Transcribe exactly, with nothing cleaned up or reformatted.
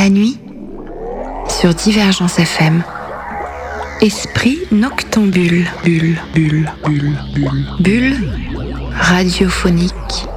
la nuit sur Divergence F M. Esprit noctambule, bulle, bulle, bulle, bulle, bulle radiophonique.